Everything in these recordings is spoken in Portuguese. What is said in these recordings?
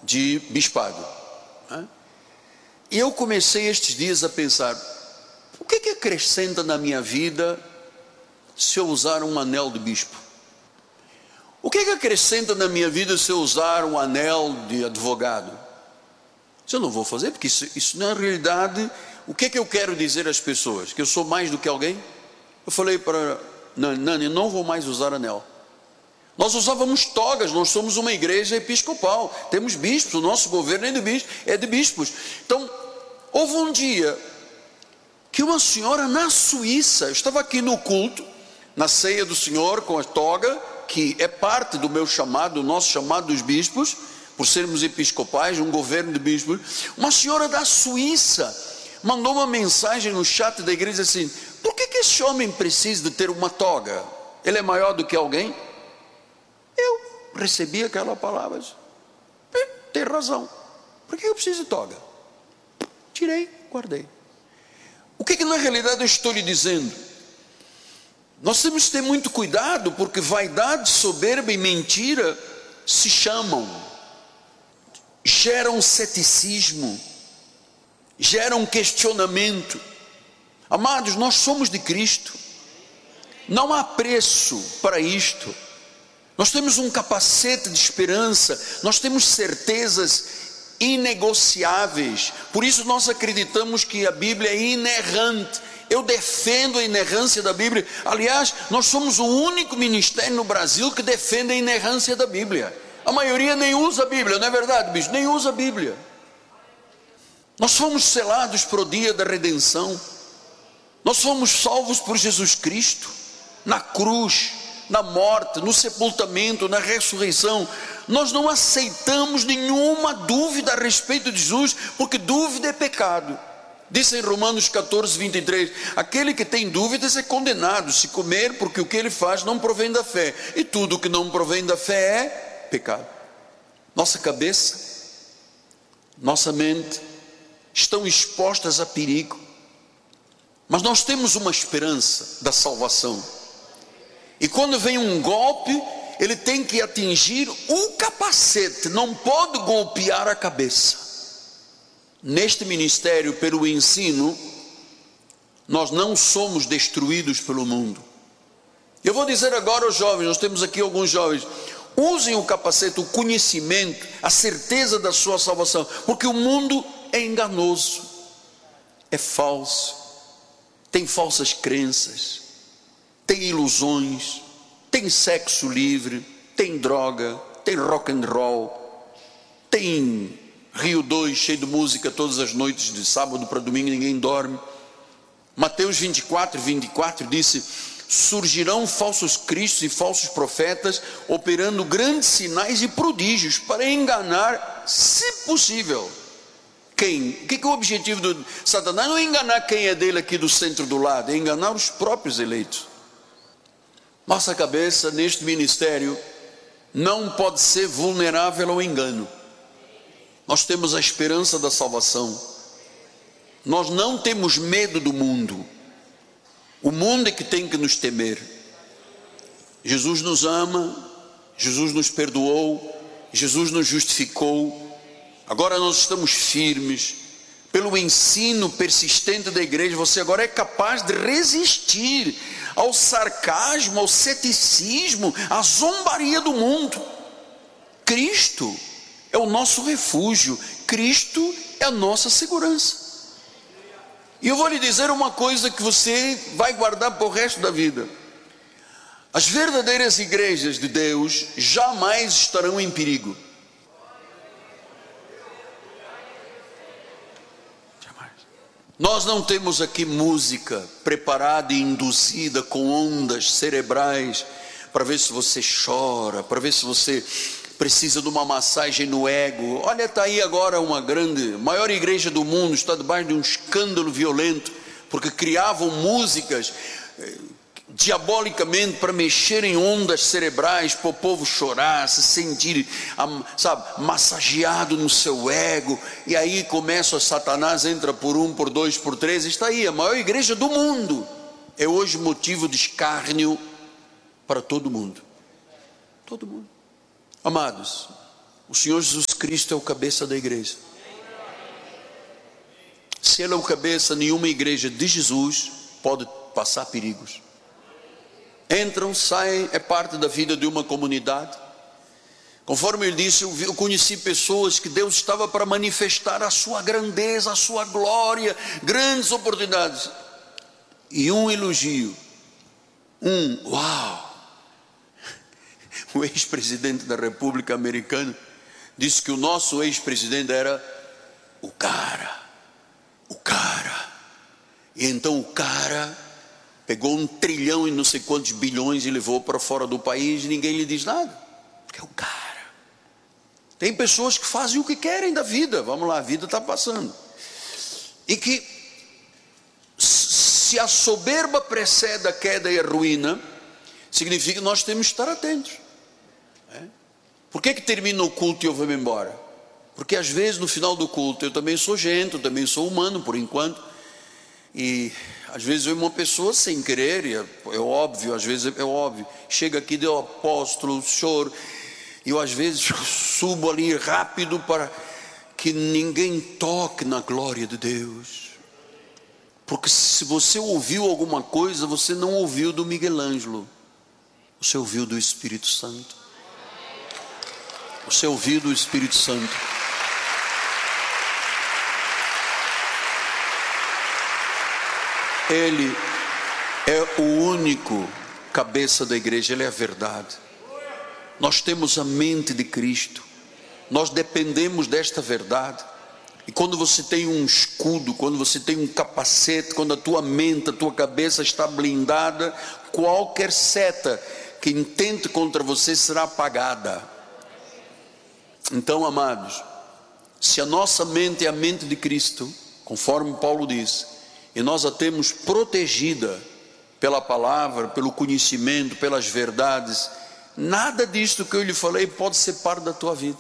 de bispado, né? E eu comecei estes dias a pensar: o que acrescenta na minha vida se eu usar um anel de bispo? O que acrescenta na minha vida se eu usar um anel de advogado? Isso eu não vou fazer, porque isso na realidade, o que eu quero dizer às pessoas? Que eu sou mais do que alguém? Eu falei para Nani, não vou mais usar anel. Nós usávamos togas, nós somos uma igreja episcopal, temos bispos, o nosso governo é de bispos. Então, houve um dia que uma senhora na Suíça, eu estava aqui no culto, na ceia do Senhor, com a toga, que é parte do meu chamado, do nosso chamado dos bispos, por sermos episcopais, um governo de bispos. Uma senhora da Suíça mandou uma mensagem no chat da igreja assim: por que esse homem precisa de ter uma toga? Ele é maior do que alguém? Eu recebi aquela palavra, tem razão, por que eu preciso de toga? Tirei, guardei. O que na realidade eu estou lhe dizendo? Nós temos que ter muito cuidado, porque vaidade, soberba e mentira se chamam, geram ceticismo, geram questionamento. Amados, nós somos de Cristo, não há preço para isto. Nós temos um capacete de esperança, nós temos certezas inegociáveis. Por isso nós acreditamos que a Bíblia é inerrante. Eu defendo a inerrância da Bíblia. Aliás, nós somos o único ministério no Brasil que defende a inerrância da Bíblia. A maioria nem usa a Bíblia, não é verdade, bicho? Nem usa a Bíblia. Nós fomos selados para o dia da redenção. Nós fomos salvos por Jesus Cristo, na cruz, na morte, no sepultamento, na ressurreição. Nós não aceitamos nenhuma dúvida a respeito de Jesus, porque dúvida é pecado. Diz em Romanos 14, 23, aquele que tem dúvidas é condenado se comer, porque o que ele faz não provém da fé, e tudo que não provém da fé é pecado. Nossa cabeça, nossa mente estão expostas a perigo, mas nós temos uma esperança da salvação. E quando vem um golpe, ele tem que atingir o capacete, não pode golpear a cabeça. Neste ministério, pelo ensino, nós não somos destruídos pelo mundo. Eu vou dizer agora aos jovens, nós temos aqui alguns jovens, usem o capacete, o conhecimento, a certeza da sua salvação, porque o mundo é enganoso, é falso, tem falsas crenças, tem ilusões, tem sexo livre, tem droga, tem rock and roll, tem Rio 2 cheio de música todas as noites, de sábado para domingo ninguém dorme. Mateus 24, 24 disse: surgirão falsos cristos e falsos profetas, operando grandes sinais e prodígios, para enganar, se possível, quem? O que é o objetivo do Satanás? Não é enganar quem é dele aqui do centro do lado, é enganar os próprios eleitos. Nossa cabeça neste ministério não pode ser vulnerável ao engano. Nós temos a esperança da salvação. Nós não temos medo do mundo. O mundo é que tem que nos temer. Jesus nos ama, Jesus nos perdoou, Jesus nos justificou. Agora nós estamos firmes. Pelo ensino persistente da igreja, você agora é capaz de resistir ao sarcasmo, ao ceticismo, à zombaria do mundo. Cristo é o nosso refúgio, Cristo é a nossa segurança. E eu vou lhe dizer uma coisa que você vai guardar para o resto da vida: as verdadeiras igrejas de Deus jamais estarão em perigo. Jamais. Nós não temos aqui música preparada e induzida com ondas cerebrais para ver se você chora, para ver se você precisa de uma massagem no ego. Olha, está aí agora uma maior igreja do mundo, está debaixo de um escândalo violento, porque criavam músicas diabolicamente para mexer em ondas cerebrais, para o povo chorar, se sentir, sabe, massageado no seu ego. E aí começa, Satanás entra por 1, por 2, por 3, está aí, a maior igreja do mundo é hoje motivo de escárnio para todo mundo. Todo mundo. Amados, O Senhor Jesus Cristo é o cabeça da igreja. Se Ele é o cabeça, nenhuma igreja de Jesus pode passar perigos. Entram, saem, é parte da vida de uma comunidade. Conforme ele disse, eu conheci pessoas que Deus estava para manifestar a sua grandeza, a sua glória, grandes oportunidades. E um elogio, uau! O ex-presidente da República Americana disse que o nosso ex-presidente era o cara. E então o cara pegou 1 trilhão e não sei quantos bilhões e levou para fora do país e ninguém lhe diz nada, porque é o cara. Tem pessoas que fazem o que querem da vida, vamos lá, a vida está passando. E que se a soberba precede a queda e a ruína, significa que nós temos que estar atentos. Por que termina o culto e eu vou-me embora? Porque às vezes no final do culto eu também sou gente, eu também sou humano por enquanto. E às vezes eu uma pessoa sem querer, é óbvio, às vezes é óbvio, chega aqui, deu apóstolo, choro, e eu às vezes subo ali rápido para que ninguém toque na glória de Deus. Porque se você ouviu alguma coisa, você não ouviu do Miguel Ângelo, você ouviu do Espírito Santo. Você ouviu do Espírito Santo. Ele é o único cabeça da igreja, Ele é a verdade. Nós temos a mente de Cristo, nós dependemos desta verdade. E quando você tem um escudo, quando você tem um capacete, quando a tua mente, a tua cabeça está blindada, qualquer seta que intente contra você será apagada. Então, amados, se a nossa mente é a mente de Cristo, conforme Paulo diz, e nós a temos protegida pela palavra, pelo conhecimento, pelas verdades, nada disto que eu lhe falei pode ser parte da tua vida.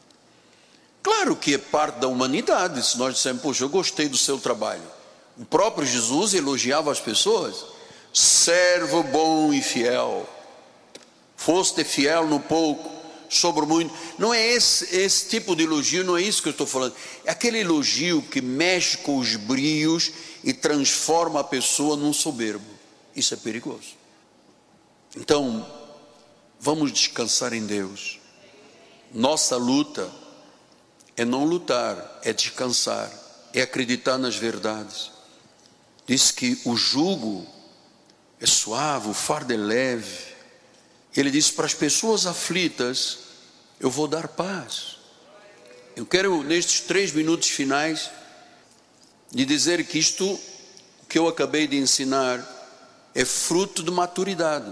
Claro que é parte da humanidade. Se nós dissermos, poxa, eu gostei do seu trabalho. O próprio Jesus elogiava as pessoas. Servo bom e fiel, foste fiel no pouco, sobre o muito. Não é esse tipo de elogio, não é isso que eu estou falando. É aquele elogio que mexe com os brios e transforma a pessoa num soberbo. Isso é perigoso. Então, vamos descansar em Deus. Nossa luta é não lutar, é descansar, é acreditar nas verdades. Diz que o jugo é suave, o fardo é leve. Ele disse para as pessoas aflitas, eu vou dar paz. Eu quero nestes 3 minutos finais de dizer que isto que eu acabei de ensinar é fruto de maturidade.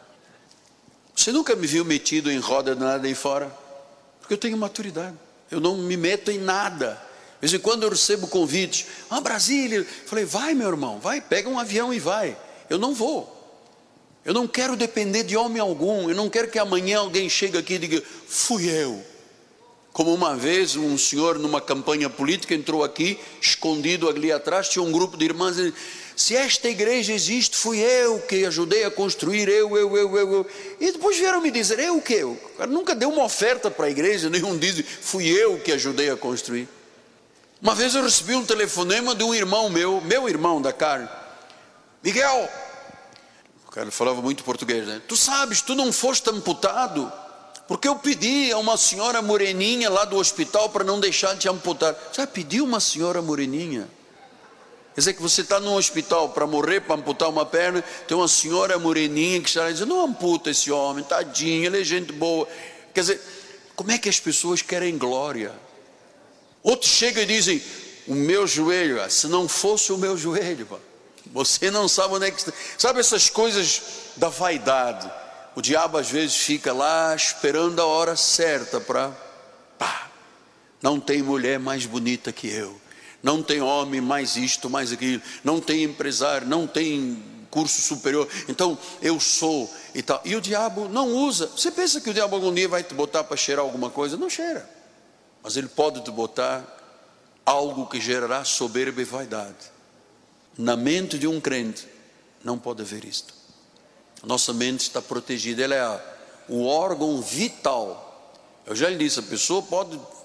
Você nunca me viu metido em roda de nada aí fora? Porque eu tenho maturidade, eu não me meto em nada. De vez em quando eu recebo convites, Brasília, eu falei, vai meu irmão, vai, pega um avião e vai. Eu não vou. Eu não quero depender de homem algum. Eu não quero que amanhã alguém chegue aqui e diga, fui eu. Como uma vez um senhor numa campanha política entrou aqui, escondido ali atrás, tinha um grupo de irmãs, e disse, se esta igreja existe, fui eu que ajudei a construir, eu. E depois vieram me dizer, eu o quê? O cara nunca deu uma oferta para a igreja, nenhum diz, fui eu que ajudei a construir. Uma vez eu recebi um telefonema de um irmão meu irmão da carne, Miguel, o cara falava muito português, né? Tu sabes, tu não foste amputado, porque eu pedi a uma senhora moreninha lá do hospital para não deixar de amputar. Já pediu uma senhora moreninha? Quer dizer que você está num hospital para morrer, para amputar uma perna, tem uma senhora moreninha que está dizendo, não amputa esse homem, tadinho, ele é gente boa. Quer dizer, como é que as pessoas querem glória? Outros chegam e dizem, o meu joelho, se não fosse o meu joelho, você não sabe onde é que está. Sabe essas coisas da vaidade? O diabo às vezes fica lá esperando a hora certa para, não tem mulher mais bonita que eu, não tem homem mais isto, mais aquilo, não tem empresário, não tem curso superior, então eu sou e tal. E o diabo não usa. Você pensa que o diabo algum dia vai te botar para cheirar alguma coisa? Não cheira, mas ele pode te botar algo que gerará soberba e vaidade. Na mente de um crente não pode haver isto. A nossa mente está protegida, ela é o órgão vital Eu já lhe disse, a pessoa pode